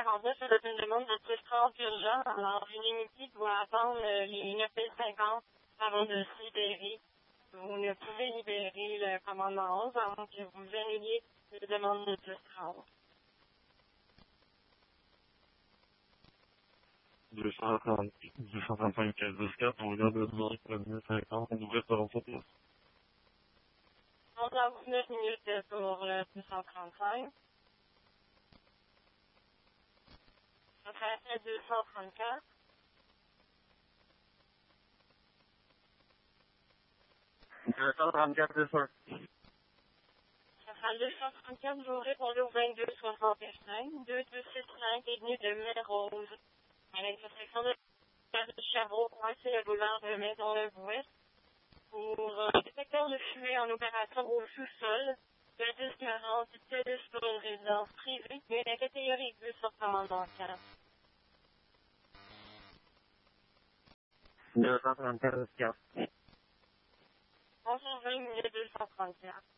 249, c'est une demande de prescription urgent. Alors, une unité doit attendre les 9h50 avant de se libérer. Vous ne pouvez libérer le commandement 11 avant que vous annuliez les demandes de prescription. 235 15 4, on regarde le numéro 9h50, on devrait faire en sorte. On a 9 minutes pour le 235. Ça serait 234. C'est ça. Ça sera 234, vous aurez pour le 2265, 2265 avenue de Melrose, à l'intersection de Chavreau, c'est le boulevard de Maisonneuve-Ouest, pour détecteur de fumée en opération au sous-sol, le 1040, c'est sur une résidence privée, mais la catégorie 2 sur commandant 4. 234 4. Bonjour, 20 234.